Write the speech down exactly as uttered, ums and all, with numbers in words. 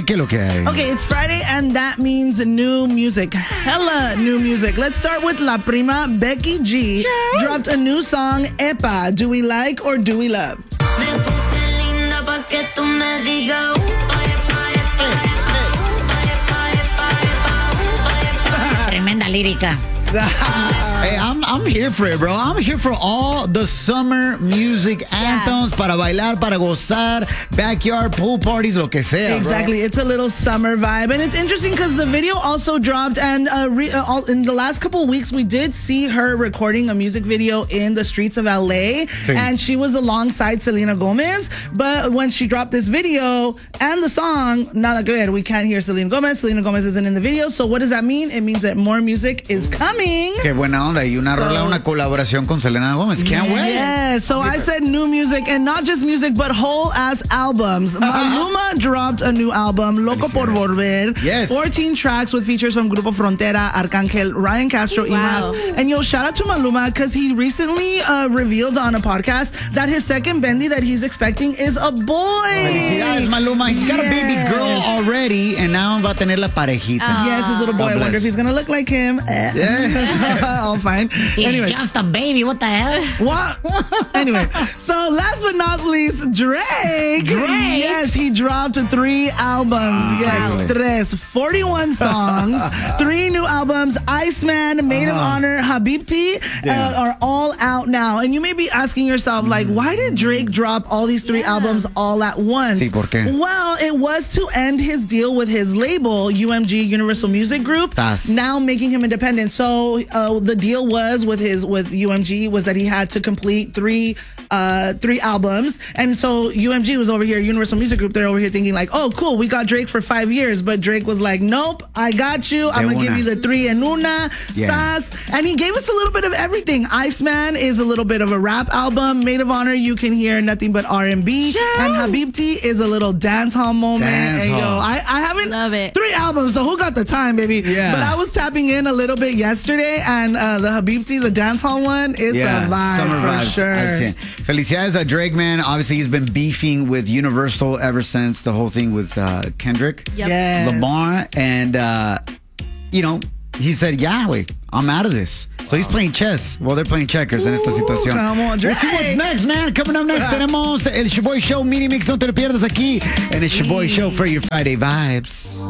¿qué es lo que hay? Okay, it's Friday, and that means new music. Hella new music. Let's start with La Prima. Becky G yeah. dropped a new song, Epa. Do we like or do we love? Me puse linda pa' que tú me digas, upa, epa, epa, epa, epa, epa, epa, epa, epa. Tremenda lírica. Hey, I'm, I'm here for it, bro. I'm here for all the summer music anthems, yeah. para bailar, para gozar, backyard pool parties, lo que sea. Exactly. Bro. It's a little summer vibe. And it's interesting because the video also dropped. And uh, re- uh, all, in the last couple of weeks, we did see her recording a music video in the streets of L A. Sí. And she was alongside Selena Gomez. But when she dropped this video and the song, nada que ver. We can't hear Selena Gomez. Selena Gomez isn't in the video. So what does that mean? It means that more music is coming. Qué buena onda. Y una rola, una colaboración con Selena Gomez. Can't wait. Yeah, so I said new music, and not just music, but whole ass albums. Maluma dropped a new album, Loco por Volver. Yes. fourteen tracks with features from Grupo Frontera, Arcángel, Ryan Castro, y wow. más. And yo, shout out to Maluma, because he recently uh, revealed on a podcast that his second bendy that he's expecting is a boy. Felicidades, Maluma. He's got yes. a baby girl already, and now va a tener la parejita. Uh, yes, his little boy. I wonder if he's going to look like him. Yeah. All fine. He's anyway. just a baby. What the hell? What? Anyway, so last but not least, Drake. Drake? Yes, he dropped three albums. Yes, tres. forty-one songs, three new albums. Iceman, Maid uh-huh. of Honor, Habibti uh, are all out now. And you may be asking yourself, like, why did Drake drop all these three yeah. albums all at once? Sí, ¿por qué? Well, it was to end his deal with his label, U M G, Universal Music Group, Tas. now making him independent. So uh, the deal was with his with U M G was that he had to complete three uh, three albums. And so U M G was over here, Universal Music Group, they're over here thinking like, oh, cool, we got Drake for five years. But Drake was like, nope, I got you. I'm going to give you the three en una, yeah. sas. And he gave us a little bit of everything. Iceman is a little bit of a rap album. Maid of Honor, you can hear nothing but R and B. Yeah. And Habibti is a little dance hall moment. Dance and hall. yo, I, I haven't, Love it. three albums, so who got the time, baby? Yeah. But I was tapping in a little bit yesterday, and uh, the Habibti, the dance hall one, it's yeah, a vibe summer for vibes. sure. Felicidades to Drake, man. Obviously, he's been beefing with Universal ever since the whole thing with uh, Kendrick Yep. Yes. Lamar. And, uh, you know, he said, yeah, wait, I'm out of this. So he's playing chess. Well, they're playing checkers en esta situación. Come on, Drake. We'll see what's next, man. Coming up next, tenemos el Shaboy Show Mini Mix. No te lo pierdas aquí en el Shaboy Show for your Friday vibes.